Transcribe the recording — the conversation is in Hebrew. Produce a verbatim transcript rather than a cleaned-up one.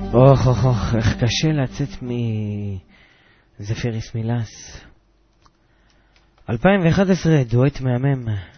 אוח אוח אוח, איך קשה לצאת מזפיריס מילאס. אלפיים ואחת עשרה, דואט מהמם.